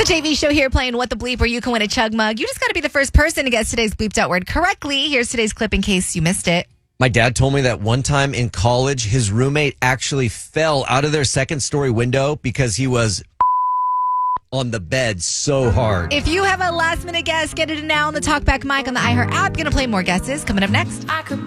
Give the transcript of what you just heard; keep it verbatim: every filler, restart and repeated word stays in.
J V Show here playing What the Bleep, where you can win a chug mug. You just got to be the first person to guess today's bleeped out word correctly. Here's today's clip in case you missed it. My dad told me that one time in college, his roommate actually fell out of their second story window because he was on the bed so hard. If you have a last minute guess, get it in now on the Talkback mic on the iHeart app. Going to play more guesses coming up next. I could